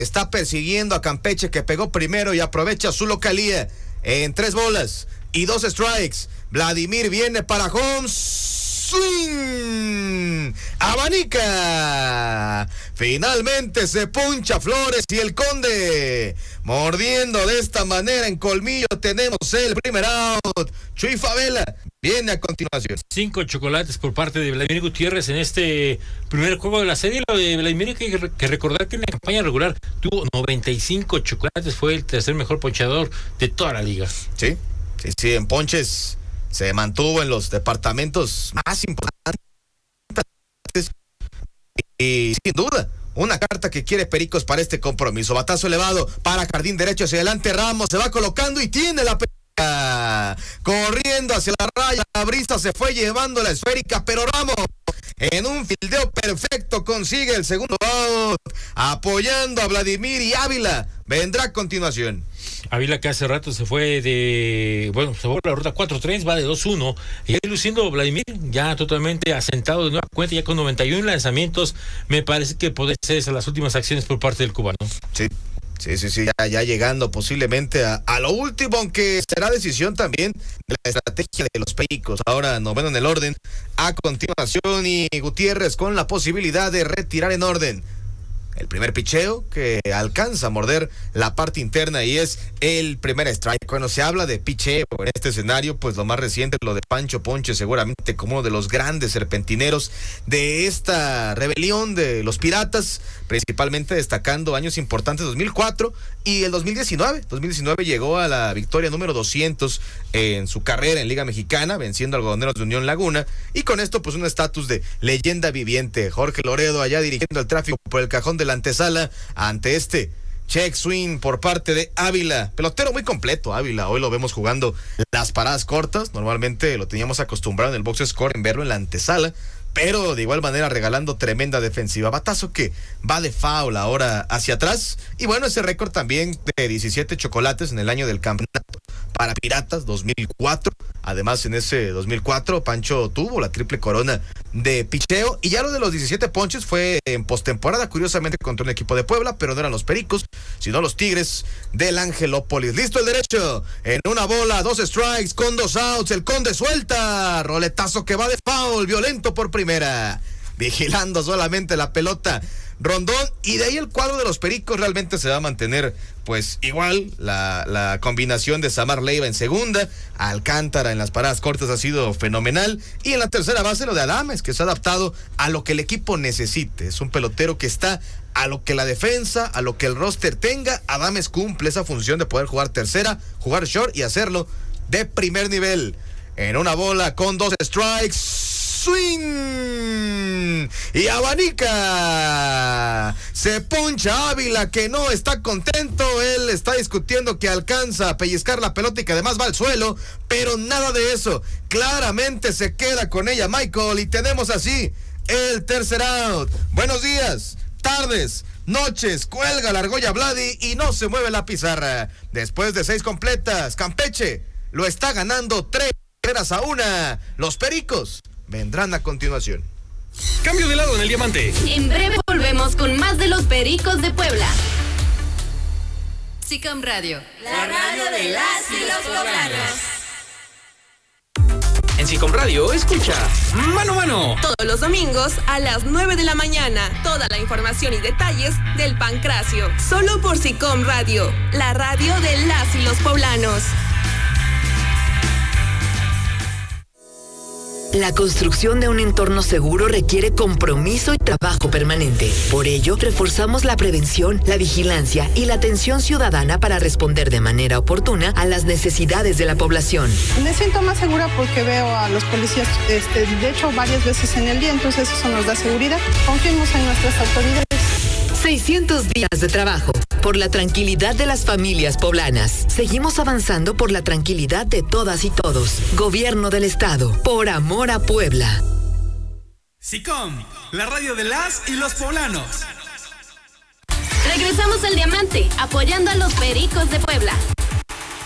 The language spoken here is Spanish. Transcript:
está persiguiendo a Campeche, que pegó primero y aprovecha su localía en 3 bolas y 2 strikes. Vladimir viene para home. Swing, abanica, finalmente se puncha Flores y el Conde, mordiendo de esta manera en colmillo. Tenemos el primer out. Chuy Favela viene a continuación. 5 chocolates por parte de Vladimir Gutiérrez en este primer juego de la serie. Lo de Vladimir hay que recordar que en la campaña regular tuvo 95 chocolates, fue el tercer mejor ponchador de toda la liga. Sí, en ponches se mantuvo en los departamentos más importantes y sin duda una carta que quiere Pericos para este compromiso. Batazo elevado para jardín derecho hacia adelante. Ramos se va colocando y tiene la pelota, corriendo hacia la raya. La brisa se fue llevando la esférica, pero Ramos en un fildeo perfecto consigue el segundo out, apoyando a Vladimir, y Ávila vendrá a continuación. Ávila, que hace rato se fue la ruta 4-3, va de 2-1, y ahí luciendo Vladimir, ya totalmente asentado de nueva cuenta, ya con 91 lanzamientos. Me parece que puede ser esas las últimas acciones por parte del cubano. Sí, ya llegando posiblemente a lo último, aunque será decisión también de la estrategia de los Pericos. Ahora noveno en el orden, a continuación, y Gutiérrez con la posibilidad de retirar en orden. El primer picheo que alcanza a morder la parte interna y es el primer strike. Cuando se habla de picheo en este escenario, pues lo más reciente es lo de Pancho Ponche, seguramente como uno de los grandes serpentineros de esta rebelión de los Piratas, principalmente destacando años importantes, 2004 y el 2019. 2019 llegó a la victoria número 200 en su carrera en Liga Mexicana, venciendo a Algodoneros de Unión Laguna, y con esto pues un estatus de leyenda viviente. Jorge Loredo allá dirigiendo el tráfico por el cajón de la antesala ante este check swing por parte de Ávila. Pelotero muy completo Ávila, hoy lo vemos jugando las paradas cortas. Normalmente lo teníamos acostumbrado en el box score en verlo en la antesala, pero de igual manera regalando tremenda defensiva. Batazo que va de foul ahora hacia atrás, y bueno, ese récord también de 17 chocolates en el año del campeonato para Piratas 2004. Además, en ese 2004 Pancho tuvo la triple corona de picheo, y ya lo de los 17 ponches fue en postemporada, curiosamente contra un equipo de Puebla, pero no eran los Pericos, sino los Tigres del Angelópolis. Listo el derecho, en una bola, 2 strikes con 2 outs, el Conde suelta, roletazo que va de foul, violento por primera, vigilando solamente la pelota Rondón, y de ahí el cuadro de los Pericos realmente se va a mantener pues igual. La combinación de Samar Leiva en segunda, Alcántara en las paradas cortas ha sido fenomenal, y en la tercera base lo de Adames, que se ha adaptado a lo que el equipo necesite. Es un pelotero que está a lo que la defensa, a lo que el roster tenga. Adames cumple esa función de poder jugar tercera, jugar short y hacerlo de primer nivel. En una bola con 2 strikes, swing y abanica. Se poncha Ávila, que no está contento. Él está discutiendo que alcanza a pellizcar la pelota y que además va al suelo, pero nada de eso. Claramente se queda con ella Michael, y tenemos así el tercer out. Buenos días, tardes, noches, cuelga la argolla Vladi y no se mueve la pizarra. Después de 6 completas, Campeche lo está ganando 3-1. Los Pericos vendrán a continuación. Cambio de lado en el diamante. En breve volvemos con más de los Pericos de Puebla. SICOM Radio, la radio de las y los poblanos. En SICOM Radio, escucha Mano a Mano. Todos los domingos a las 9 de la mañana. Toda la información y detalles del Pancracio. Solo por SICOM Radio, la radio de las y los poblanos. La construcción de un entorno seguro requiere compromiso y trabajo permanente. Por ello, reforzamos la prevención, la vigilancia y la atención ciudadana para responder de manera oportuna a las necesidades de la población. Me siento más segura porque veo a los policías, de hecho, varias veces en el día, entonces eso nos da seguridad. Confiemos en nuestras autoridades. 600 días de trabajo por la tranquilidad de las familias poblanas. Seguimos avanzando por la tranquilidad de todas y todos. Gobierno del Estado, por amor a Puebla. SICOM, la radio de las y los poblanos. Regresamos al diamante, apoyando a los Pericos de Puebla.